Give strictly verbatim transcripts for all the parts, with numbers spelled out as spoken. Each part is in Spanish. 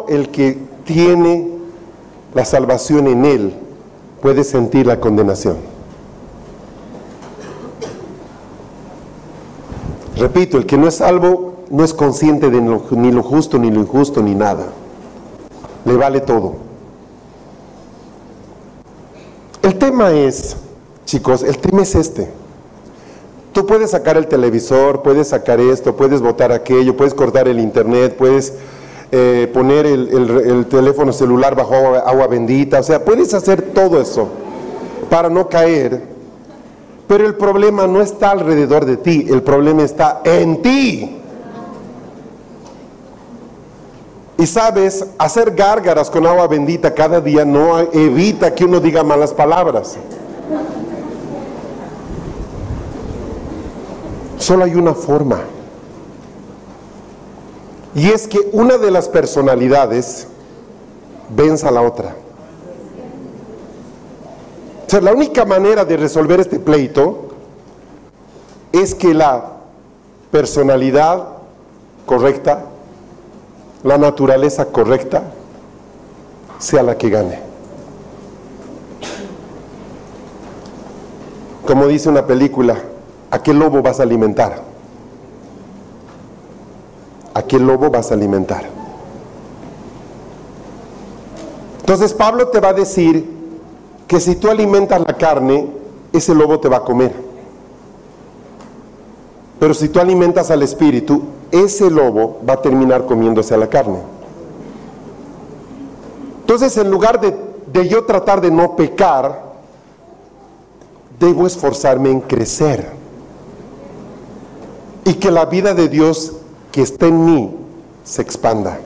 solo el que tiene la salvación en Él puede sentir la condenación. Repito, el que no es salvo no es consciente de lo, ni lo justo, ni lo injusto, ni nada. Le vale todo. El tema es, chicos, el tema es este. Tú puedes sacar el televisor, puedes sacar esto, puedes botar aquello, puedes cortar el internet, puedes eh, poner el, el, el teléfono celular bajo agua, agua bendita, o sea, puedes hacer todo eso para no caer, pero el problema no está alrededor de ti, el problema está en ti. Y sabes, hacer gárgaras con agua bendita cada día no evita que uno diga malas palabras. Solo hay una forma. Y es que una de las personalidades venza a la otra. O sea, la única manera de resolver este pleito es que la personalidad correcta, la naturaleza correcta, sea la que gane. Como dice una película, ¿a qué lobo vas a alimentar? ¿A qué lobo vas a alimentar? Entonces Pablo te va a decir que si tú alimentas la carne, ese lobo te va a comer. Pero si tú alimentas al espíritu, ese lobo va a terminar comiéndose a la carne. Entonces, en lugar de, de yo tratar de no pecar, debo esforzarme en crecer. Y que la vida de Dios que está en mí se expanda.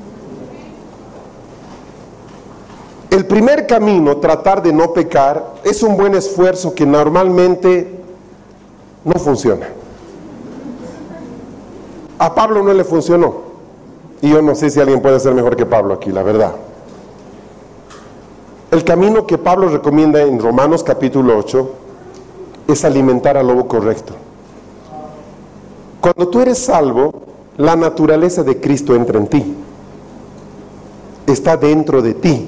El primer camino, tratar de no pecar, es un buen esfuerzo que normalmente no funciona. A Pablo no le funcionó. Y yo no sé si alguien puede ser mejor que Pablo aquí, la verdad. El camino que Pablo recomienda en Romanos capítulo ocho es alimentar al lobo correcto. Cuando tú eres salvo, la naturaleza de Cristo entra en ti. Está dentro de ti.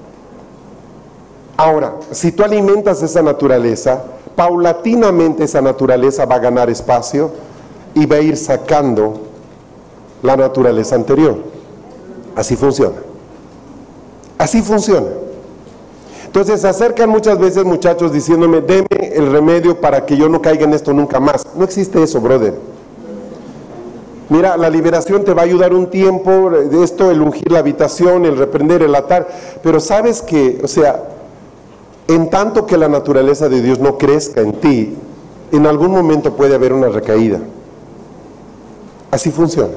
Ahora, si tú alimentas esa naturaleza, paulatinamente esa naturaleza va a ganar espacio y va a ir sacando la naturaleza anterior. Así funciona. Así funciona. Entonces se acercan muchas veces muchachos diciéndome, deme el remedio para que yo no caiga en esto nunca más. No existe eso, brother. Mira, la liberación te va a ayudar un tiempo, de esto, el ungir la habitación, el reprender, el atar, pero sabes que, o sea, en tanto que la naturaleza de Dios no crezca en ti, en algún momento puede haber una recaída. Así funciona.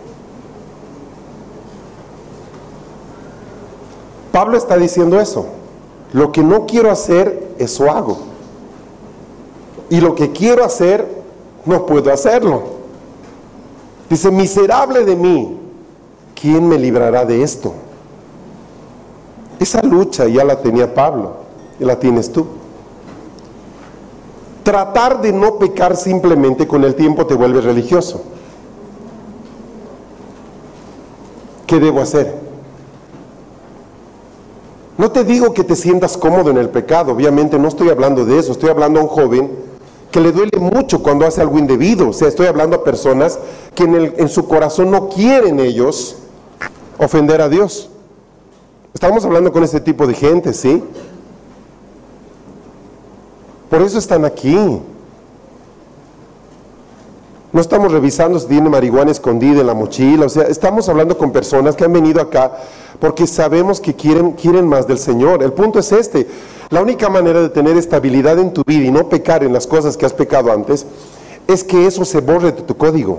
Pablo está diciendo eso. Lo que no quiero hacer, eso hago. Y lo que quiero hacer, no puedo hacerlo. Dice, miserable de mí, ¿quién me librará de esto? Esa lucha ya la tenía Pablo, y la tienes tú. Tratar de no pecar simplemente con el tiempo te vuelve religioso. ¿Qué debo hacer? No te digo que te sientas cómodo en el pecado, obviamente no estoy hablando de eso, estoy hablando a un joven que le duele mucho cuando hace algo indebido. O sea, estoy hablando a personas que en, el, en su corazón no quieren ellos ofender a Dios. Estamos hablando con este tipo de gente, ¿sí? Por eso están aquí. No estamos revisando si tiene marihuana escondida en la mochila. O sea, estamos hablando con personas que han venido acá porque sabemos que quieren, quieren más del Señor. El punto es este. La única manera de tener estabilidad en tu vida y no pecar en las cosas que has pecado antes, es que eso se borre de tu código.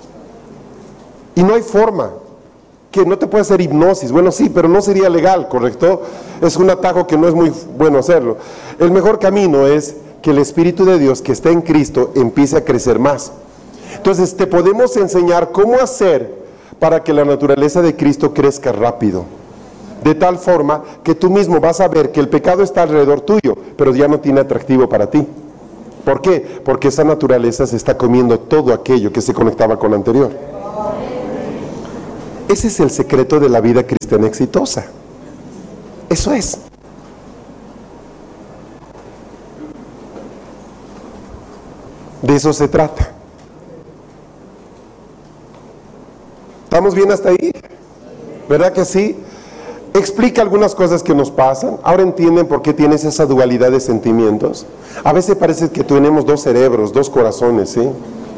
Y no hay forma. Que no te puede hacer hipnosis. Bueno, sí, pero no sería legal, ¿correcto? Es un atajo que no es muy bueno hacerlo. El mejor camino es que el Espíritu de Dios que está en Cristo empiece a crecer más. Entonces te podemos enseñar cómo hacer para que la naturaleza de Cristo crezca rápido, de tal forma que tú mismo vas a ver que el pecado está alrededor tuyo, pero ya no tiene atractivo para ti. ¿Por qué? Porque esa naturaleza se está comiendo todo aquello que se conectaba con la anterior. Ese es el secreto de la vida cristiana exitosa. Eso es. De eso se trata. ¿Estamos bien hasta ahí? ¿Verdad que sí? Explica algunas cosas que nos pasan. Ahora entienden por qué tienes esa dualidad de sentimientos. A veces parece que tenemos dos cerebros, dos corazones, ¿sí?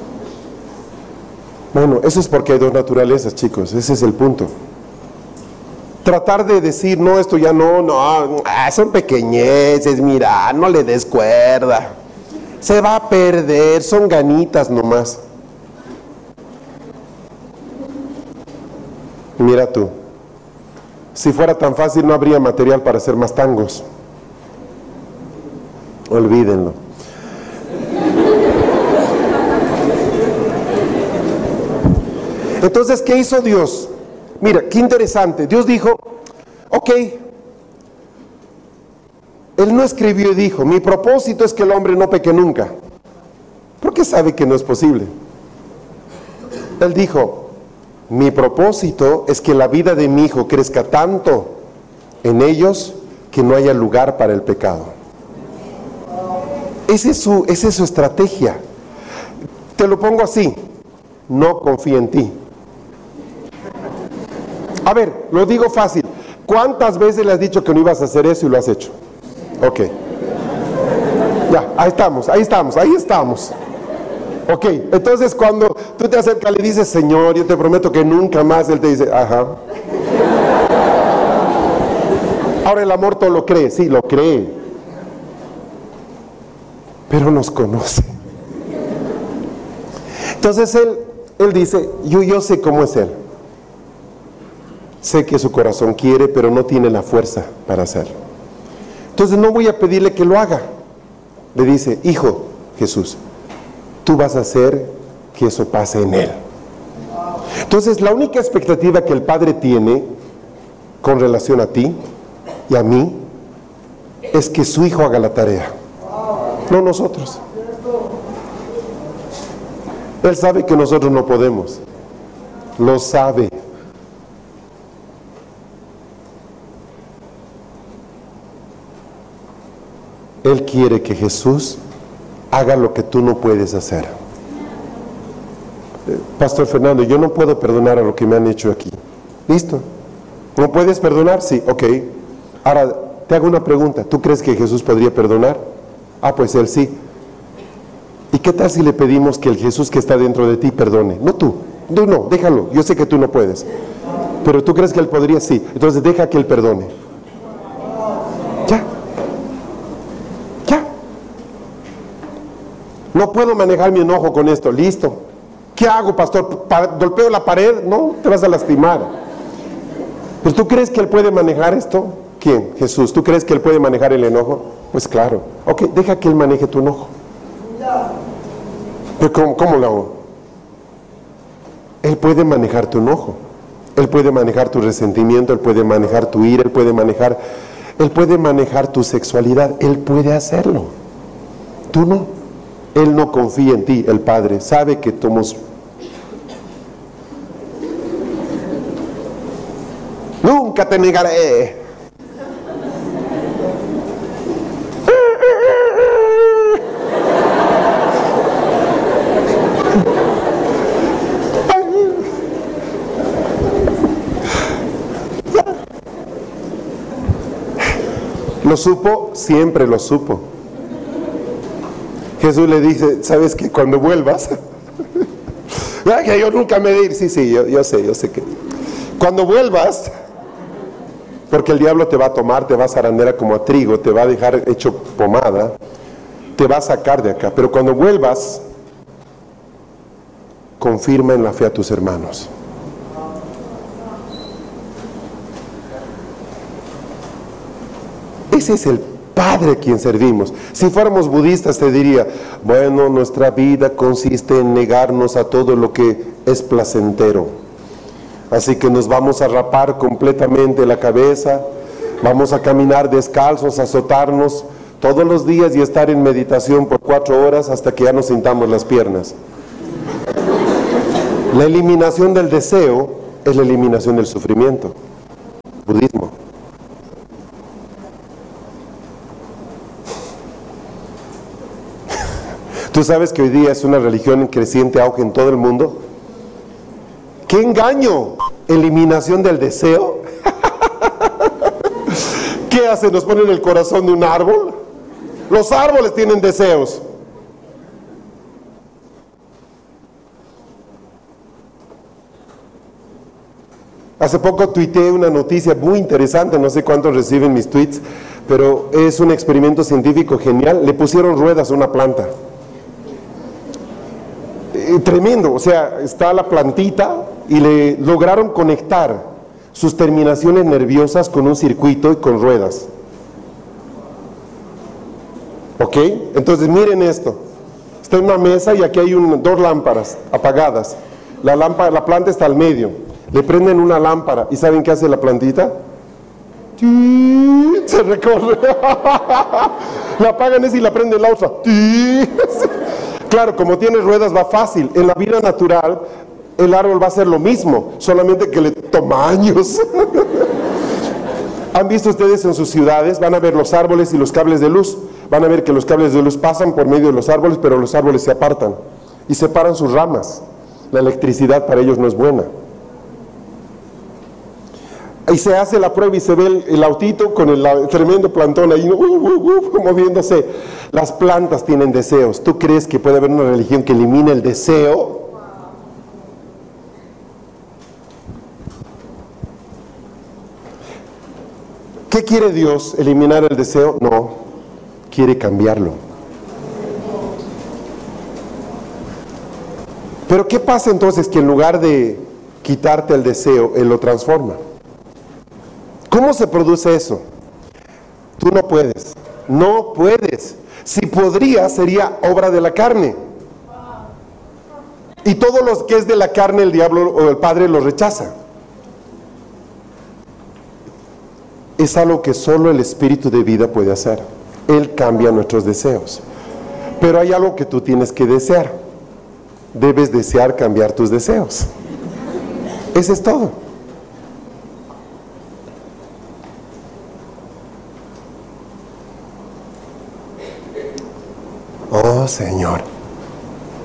Bueno, eso es porque hay dos naturalezas, chicos. Ese es el punto. Tratar de decir, no, esto ya no, no, ah, son pequeñeces, mira, no le des cuerda. Se va a perder, son ganitas nomás. Mira tú, si fuera tan fácil no habría material para hacer más tangos. Olvídenlo. Entonces, ¿qué hizo Dios? Mira, qué interesante. Dios dijo, ok, Él no escribió y dijo, mi propósito es que el hombre no peque nunca, porque sabe que no es posible. Él dijo, mi propósito es que la vida de mi hijo crezca tanto en ellos que no haya lugar para el pecado. Esa es su, esa es su estrategia. Te lo pongo así, no confía en ti. A ver, lo digo fácil. ¿Cuántas veces le has dicho que no ibas a hacer eso y lo has hecho? Ok. Ya, ahí estamos, ahí estamos, ahí estamos. Ok, entonces cuando tú te acercas le dices, Señor, yo te prometo que nunca más, Él te dice, ajá. Ahora el amor todo lo cree, sí, lo cree. Pero nos conoce. Entonces Él, él dice, yo, yo sé cómo es Él. Sé que su corazón quiere, pero no tiene la fuerza para hacerlo. Entonces no voy a pedirle que lo haga. Le dice, hijo Jesús, tú vas a hacer que eso pase en Él. Entonces la única expectativa que el Padre tiene con relación a ti y a mí es que su hijo haga la tarea, no nosotros. Él sabe que nosotros no podemos, lo sabe. Él quiere que Jesús haga lo que tú no puedes hacer. Pastor Fernando, yo no puedo perdonar a lo que me han hecho aquí. ¿Listo? ¿No puedes perdonar? Sí, ok. Ahora, te hago una pregunta. ¿Tú crees que Jesús podría perdonar? Ah, pues Él sí. ¿Y qué tal si le pedimos que el Jesús que está dentro de ti perdone? No tú. Tú no, déjalo. Yo sé que tú no puedes. Pero ¿tú crees que Él podría? Sí. Entonces deja que Él perdone. Ya. No puedo manejar mi enojo con esto, listo. ¿Qué hago, pastor? ¿Golpeo la pared? No, te vas a lastimar. ¿Pero tú crees que Él puede manejar esto? ¿Quién? Jesús. ¿Tú crees que Él puede manejar el enojo? Pues claro. Ok, deja que Él maneje tu enojo. ¿Pero cómo, cómo lo hago? Él puede manejar tu enojo. Él puede manejar tu resentimiento, Él puede manejar tu ira, Él puede manejar, Él puede manejar tu sexualidad. Él puede hacerlo. Tú no. Él no confía en ti, el Padre, sabe que somos... Nunca te negaré. Lo supo, siempre lo supo. Jesús le dice, ¿sabes qué? Cuando vuelvas, que yo nunca me de ir, sí, sí, yo, yo sé, yo sé que cuando vuelvas, porque el diablo te va a tomar, te va a zarandear como a trigo, te va a dejar hecho pomada, te va a sacar de acá, pero cuando vuelvas, confirma en la fe a tus hermanos. Ese es el Padre a quien servimos. Si fuéramos budistas te diría, bueno, nuestra vida consiste en negarnos a todo lo que es placentero. Así que nos vamos a rapar completamente la cabeza, vamos a caminar descalzos, a azotarnos todos los días y estar en meditación por cuatro horas hasta que ya nos sintamos las piernas. La eliminación del deseo es la eliminación del sufrimiento. Budismo. ¿Tú sabes que hoy día es una religión en creciente auge en todo el mundo? ¡Qué engaño! Eliminación del deseo. ¿Qué hace? ¿Nos ponen el corazón de un árbol? Los árboles tienen deseos. Hace poco tuiteé una noticia muy interesante, no sé cuántos reciben mis tweets, pero es un experimento científico genial. Le pusieron ruedas a una planta. Eh, tremendo, o sea, está la plantita y le lograron conectar sus terminaciones nerviosas con un circuito y con ruedas. ¿Ok? Entonces miren esto. Está en una mesa y aquí hay un, dos lámparas apagadas. La, lámpara, la planta está al medio. Le prenden una lámpara y ¿saben qué hace la plantita? Se recorre. La apagan esa y la prenden la otra. Claro, como tiene ruedas va fácil. En la vida natural el árbol va a hacer lo mismo, solamente que le toma años. ¿Han visto ustedes en sus ciudades? Van a ver los árboles y los cables de luz. Van a ver que los cables de luz pasan por medio de los árboles, pero los árboles se apartan y separan sus ramas. La electricidad para ellos no es buena. Y se hace la prueba y se ve el, el autito con el, el tremendo plantón ahí uh, uh, uh, moviéndose. Las plantas tienen deseos. ¿Tú crees que puede haber una religión que elimine el deseo? ¿Qué quiere Dios? ¿Eliminar el deseo? No, quiere cambiarlo. Pero ¿qué pasa entonces que en lugar de quitarte el deseo, Él lo transforma? ¿Cómo se produce eso? Tú no puedes, no puedes. Si podría, sería obra de la carne. Y todo lo que es de la carne, el diablo o el padre lo rechaza. Es algo que solo el espíritu de vida puede hacer. Él cambia nuestros deseos. Pero hay algo que tú tienes que desear. Debes desear cambiar tus deseos. Eso es todo. Oh, Señor.